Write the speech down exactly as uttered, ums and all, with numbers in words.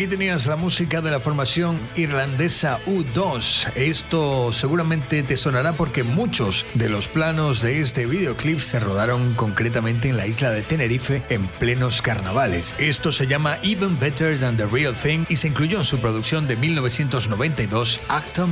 Aquí tenías la música de la formación irlandesa U dos. Esto seguramente te sonará porque muchos de los planos de este videoclip se rodaron concretamente en la isla de Tenerife en plenos carnavales. Esto se llama Even Better Than the Real Thing y se incluyó en su producción de mil novecientos noventa y dos, Acton